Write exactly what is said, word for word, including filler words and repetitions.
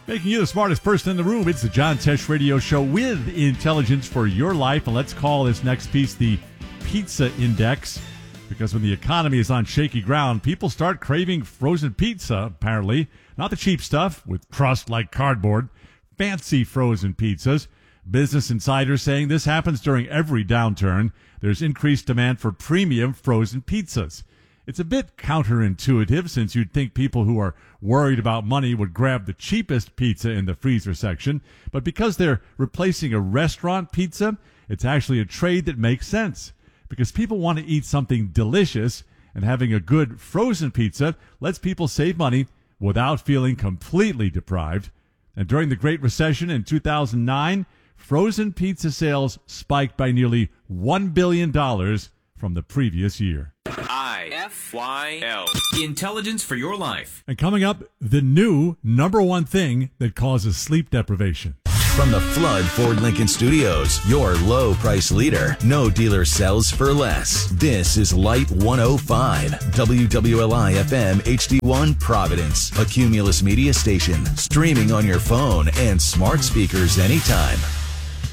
Making you the smartest person in the room, it's the John Tesh Radio Show with intelligence for your life. And let's call this next piece the Pizza Index, because when the economy is on shaky ground, people start craving frozen pizza, apparently. Not the cheap stuff with crust like cardboard, fancy frozen pizzas. Business Insider saying this happens during every downturn. There's increased demand for premium frozen pizzas. It's a bit counterintuitive, since you'd think people who are worried about money would grab the cheapest pizza in the freezer section. But because they're replacing a restaurant pizza, it's actually a trade that makes sense. Because people want to eat something delicious, and having a good frozen pizza lets people save money without feeling completely deprived. And during the Great Recession in two thousand nine, frozen pizza sales spiked by nearly one billion dollars from the previous year. I F Y L. Intelligence for your life. And coming up, the new number one thing that causes sleep deprivation. From the Flood Ford Lincoln Studios, your low price leader. No dealer sells for less. This is Light one oh five, W W L I F M H D one Providence, a Cumulus media station, streaming on your phone and smart speakers anytime.